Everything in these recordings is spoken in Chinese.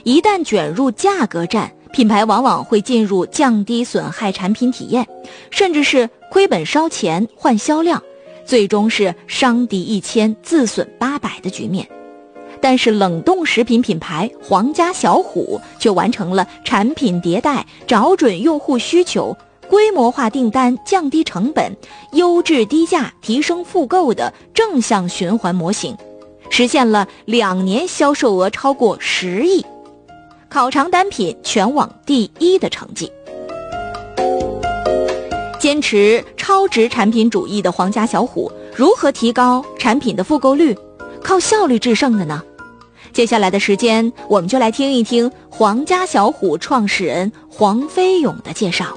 一旦卷入价格战，品牌往往会进入降低损害产品体验，甚至是亏本烧钱换销量，最终是伤敌1000自损800的局面。但是冷冻食品品牌皇家小虎却完成了产品迭代、找准用户需求、规模化订单、降低成本、优质低价提升复购的正向循环模型，实现了2年销售额超过10亿，烤肠单品全网第1的成绩。坚持超值产品主义的皇家小虎如何提高产品的复购率，靠效率制胜的呢？接下来的时间，我们就来听一听皇家小虎创始人黄飞勇的介绍。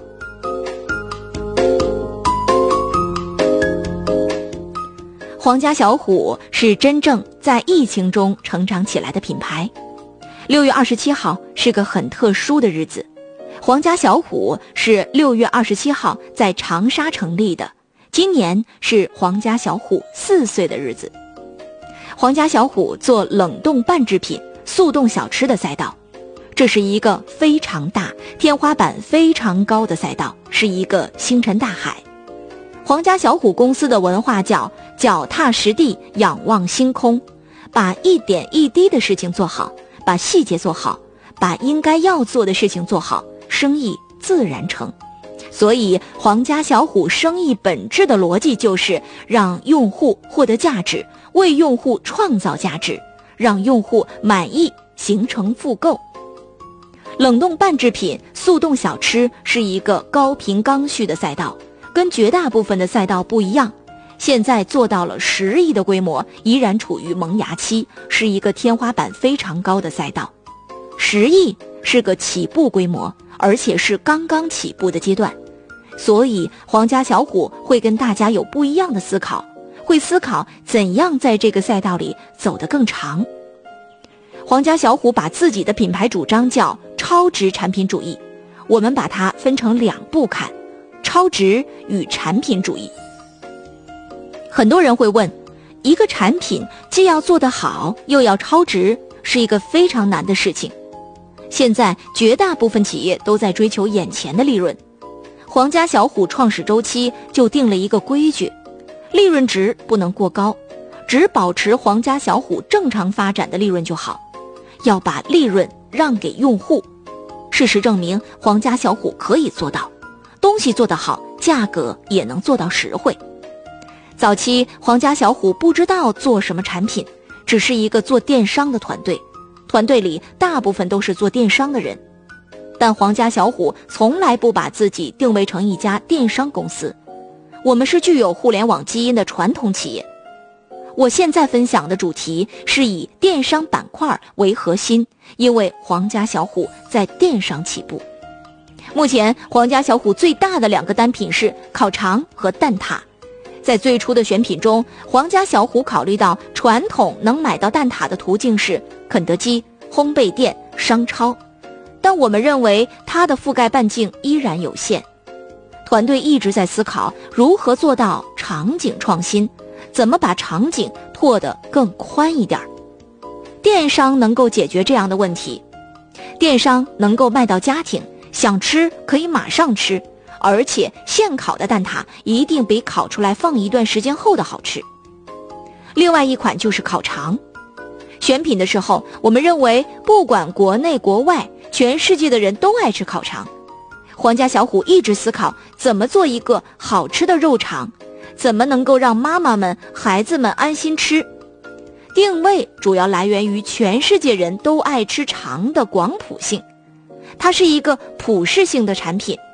皇家小虎是真正在疫情中成长起来的品牌。6月27号是个很特殊的日子，皇家小虎是6月27号在长沙成立的，今年是皇家小虎4岁的日子。皇家小虎做冷冻半制品、速冻小吃的赛道，这是一个非常大、天花板非常高的赛道，是一个星辰大海。皇家小虎公司的文化叫脚踏实地，仰望星空，把一点一滴的事情做好，把细节做好，把应该要做的事情做好，生意自然成。所以皇家小虎生意本质的逻辑就是让用户获得价值，为用户创造价值，让用户满意，形成复购。冷冻半制品、速冻小吃是一个高频刚需的赛道，跟绝大部分的赛道不一样，现在做到了10亿的规模，依然处于萌芽期，是一个天花板非常高的赛道。10亿是个起步规模，而且是刚刚起步的阶段，所以皇家小虎会跟大家有不一样的思考，会思考怎样在这个赛道里走得更长。皇家小虎把自己的品牌主张叫超值产品主义，我们把它分成2步看，超值与产品主义。很多人会问，一个产品既要做得好，又要超值，是一个非常难的事情。现在绝大部分企业都在追求眼前的利润，皇家小虎创始周期就定了一个规矩，利润值不能过高，只保持皇家小虎正常发展的利润就好，要把利润让给用户。事实证明，皇家小虎可以做到，东西做得好，价格也能做到实惠。早期皇家小虎不知道做什么产品，只是一个做电商的团队，团队里大部分都是做电商的人。但皇家小虎从来不把自己定位成一家电商公司，我们是具有互联网基因的传统企业。我现在分享的主题是以电商板块为核心，因为皇家小虎在电商起步。目前皇家小虎最大的2个单品是烤肠和蛋挞。在最初的选品中，皇家小虎考虑到传统能买到蛋挞的途径是肯德基、烘焙店、商超，但我们认为它的覆盖半径依然有限。团队一直在思考如何做到场景创新，怎么把场景拓得更宽一点。电商能够解决这样的问题，电商能够卖到家庭，想吃可以马上吃，而且现烤的蛋挞一定比烤出来放一段时间后的好吃。另外一款就是烤肠。选品的时候，我们认为不管国内国外，全世界的人都爱吃烤肠。皇家小虎一直思考怎么做一个好吃的肉肠，怎么能够让妈妈们、孩子们安心吃。定位主要来源于全世界人都爱吃肠的广谱性，它是一个普适性的产品，